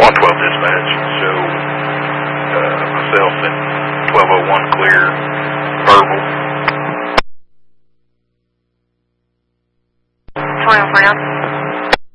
112 dispatch, show myself in 1201 clear, verbal. 12 round.